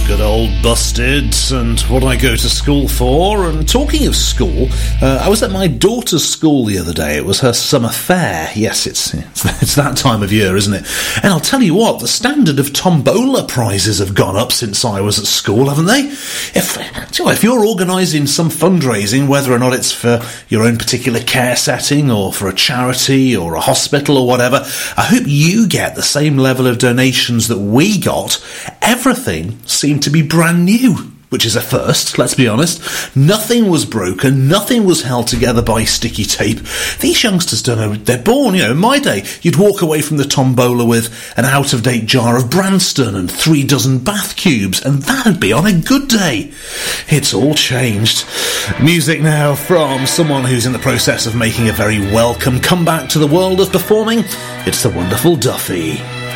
Good old Busted, and what I go to school for. And talking of school, I was at my daughter's school the other day. It was her summer fair. Yes, it's that time of year, isn't it? And I'll tell you what, the standard of tombola prizes have gone up since I was at school, haven't they? If you're organising some fundraising, whether or not it's for your own particular care setting or for a charity or a hospital or whatever, I hope you get the same level of donations that we got. Everything seemed to be brand new, which is a first, let's be honest. Nothing was broken, nothing was held together by sticky tape. These youngsters don't know, they're born, in my day, you'd walk away from the tombola with an out-of-date jar of Branston and 3 dozen bath cubes, and that'd be on a good day. It's all changed. Music now from someone who's in the process of making a very welcome comeback to the world of performing. It's the wonderful Duffy.